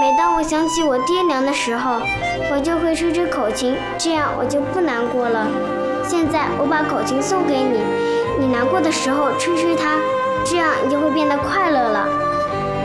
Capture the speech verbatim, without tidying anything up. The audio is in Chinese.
每当我想起我爹娘的时候，我就会吹吹口琴，这样我就不难过了。现在我把口琴送给你，你难过的时候吹吹它，这样你就会变得快乐了。